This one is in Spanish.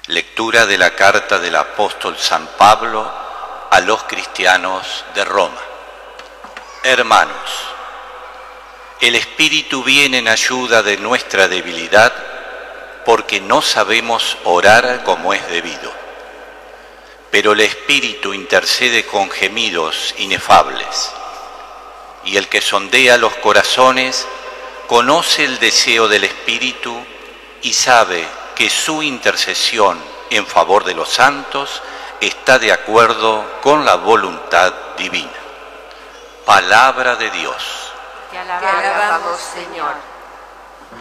Lectura de la carta del apóstol San Pablo a los cristianos de Roma. Hermanos, el Espíritu viene en ayuda de nuestra debilidad porque no sabemos orar como es debido. Pero el Espíritu intercede con gemidos inefables. Y el que sondea los corazones conoce el deseo del Espíritu y sabe que su intercesión en favor de los santos está de acuerdo con la voluntad divina. Palabra de Dios. Te alabamos, Señor.